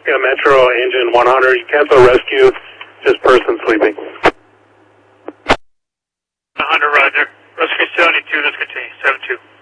Yeah, Metro engine 100, cancel rescue, just person sleeping. 100, roger. Rescue 72, let's continue, 72.